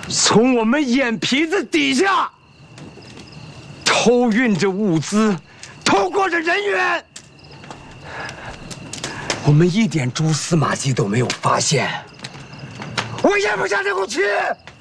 从我们眼皮子底下偷运着物资，偷过着人员，我们一点蛛丝马迹都没有发现。我咽不下这口气。